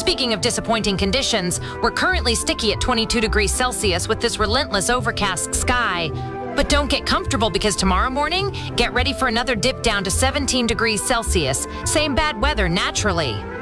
Speaking of disappointing conditions, we're currently sticky at 22 degrees Celsius with this relentless overcast sky. But don't get comfortable because tomorrow morning, get ready for another dip down to 17 degrees Celsius. Same bad weather naturally.